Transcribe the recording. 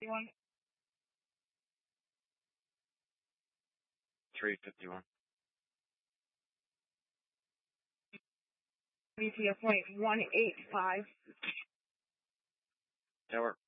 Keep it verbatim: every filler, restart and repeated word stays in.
One. three fifty-one. B T O point one eight five. That works.